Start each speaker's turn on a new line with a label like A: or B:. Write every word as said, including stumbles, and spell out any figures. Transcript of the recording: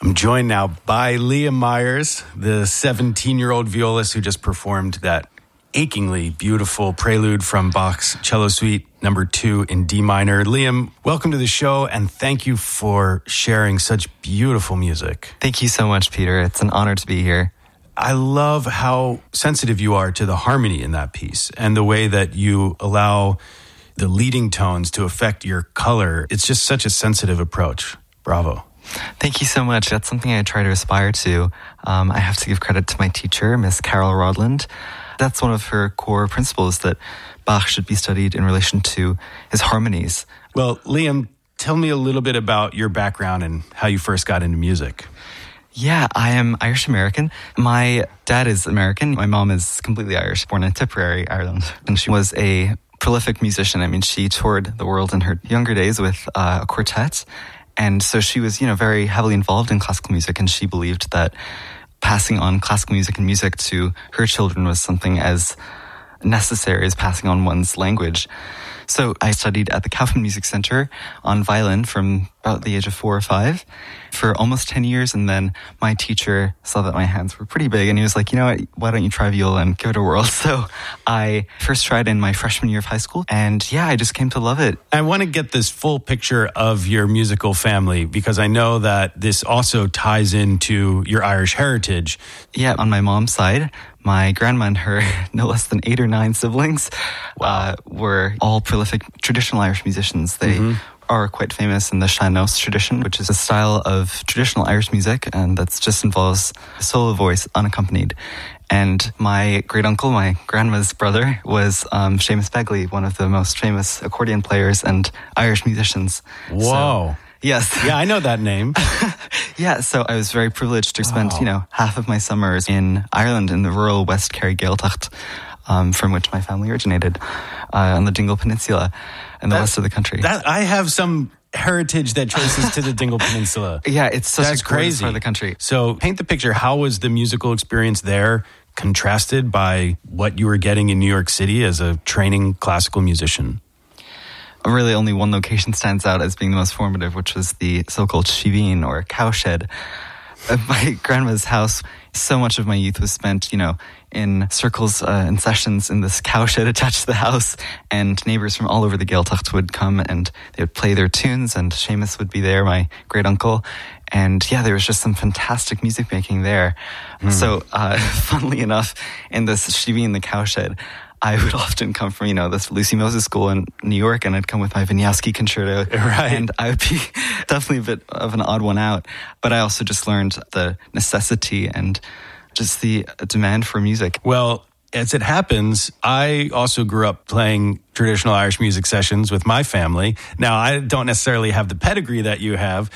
A: I'm joined now by Liam Myers, the seventeen-year-old violist who just performed that achingly beautiful prelude from Bach's Cello Suite number two in D minor. Liam, welcome to the show, and thank you for sharing such beautiful music.
B: Thank you so much, Peter. It's an honor to be here.
A: I love how sensitive you are to the harmony in that piece and the way that you allow the leading tones to affect your color. It's just such a sensitive approach. Bravo.
B: Thank you so much. That's something I try to aspire to. Um, I have to give credit to my teacher, Miss Carol Rodland. That's one of her core principles, that Bach should be studied in relation to his harmonies.
A: Well, Liam, tell me a little bit about your background and how you first got into music.
B: Yeah, I am Irish-American. My dad is American. My mom is completely Irish, born in Tipperary, Ireland. And she was a prolific musician. I mean, she toured the world in her younger days with uh, a quartet. And so she was, you know, very heavily involved in classical music, and she believed that passing on classical music and music to her children was something as necessary as passing on one's language. So I studied at the Kaufman Music Center on violin from about the age of four or five for almost ten years. And then my teacher saw that my hands were pretty big, and he was like, you know what, why don't you try viola and give it a whirl? So I first tried in my freshman year of high school, and yeah, I just came to love it.
A: I want to get this full picture of your musical family, because I know that this also ties into your Irish heritage.
B: Yeah, on my mom's side, my grandma and her no less than eight or nine siblings wow. uh, were all prolific traditional Irish musicians. They mm-hmm. are quite famous in the sean-nós tradition, which is a style of traditional Irish music, and that just involves solo voice unaccompanied. And my great uncle, my grandma's brother, was um, Seamus Begley, one of the most famous accordion players and Irish musicians.
A: Whoa.
B: So, yes.
A: Yeah, I know that name.
B: Yeah, so I was very privileged to spend, wow. you know, half of my summers in Ireland, in the rural West Kerry Gaeltacht, um, from which my family originated, uh, on the Dingle Peninsula and the
A: that,
B: west of the country.
A: That I have some heritage that traces to the Dingle Peninsula.
B: Yeah, it's such
A: That's
B: a
A: crazy
B: part of the country.
A: So paint the picture. How was the musical experience there contrasted by what you were getting in New York City as a training classical musician?
B: Really only one location stands out as being the most formative, which was the so-called shiveen, or cowshed. At my grandma's house, so much of my youth was spent, you know, in circles uh, and sessions in this cowshed attached to the house, and neighbors from all over the Gaeltacht would come and they would play their tunes, and Seamus would be there, my great uncle. And yeah, there was just some fantastic music making there. Mm. So, uh, funnily enough, in this shiveen, the cowshed, I would often come from, you know, this Lucy Moses school in New York, and I'd come with my Wieniawski concerto.
A: Right.
B: And I would be definitely a bit of an odd one out. But I also just learned the necessity and just the demand for music.
A: Well, as it happens, I also grew up playing traditional Irish music sessions with my family. Now, I don't necessarily have the pedigree that you have,